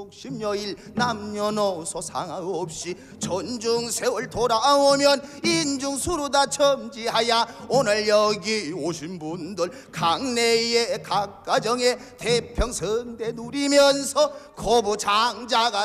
60여일 남녀노소 상하없이 전중세월 돌아오면 인중수로 다 첨지하야 오늘 여기 오신 분들 강내의 각 가정의 태평성대 누리면서 고부장자가